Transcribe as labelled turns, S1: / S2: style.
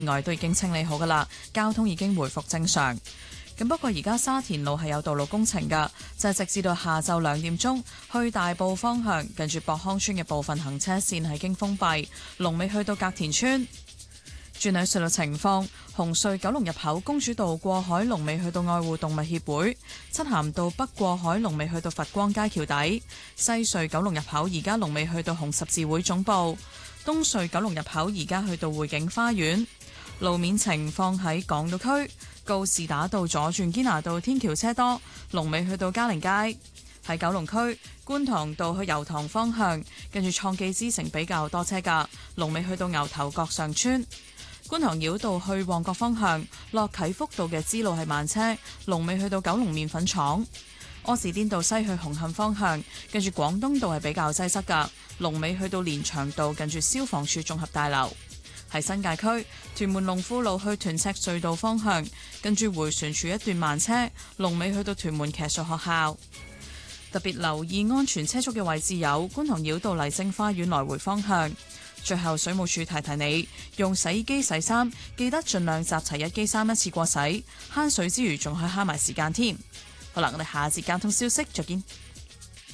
S1: 外都已經清理好㗎喇，交通已經回復正常。咁不過而家沙田路係有道路工程㗎，就係直至到下晝2點，去大埔方向近住博康村嘅部分行車線係經封閉，龍尾去到隔田村。轉去隧道情況，紅隧九龍入口公主道過海龍尾去到愛護動物協會，漆咸道北過海龍尾去到佛光街橋底，西隧九龍入口而家龍尾去到紅十字會總部，東隧九龍入口而家去到匯景花園。路面情況喺港島區，告士打道左轉堅拿道天橋車多，龍尾去到嘉寧街。喺九龍區觀塘道去油塘方向，跟住創記之城比較多車㗎，龍尾去到牛頭角上村。觀塘繞道去旺角方向，落啟福道嘅支路係慢車，龍尾去到九龍麵粉廠。柯士甸道西去紅磡方向，跟住廣東道係比較擠塞㗎，龍尾去到連翔道近住消防處綜合大樓。喺新界區屯門龍富路去屯赤隧道方向，跟住迴旋處一段慢車，龍尾去到屯門騎術學校。特別留意安全車速嘅位置有觀塘繞道麗晶花園來回方向。最後水務署提提你，用洗衣機洗衫記得盡量集齊一機衫一次過洗，慳水之餘仲可以慳埋時間添。好啦，我哋下節交通消息再見。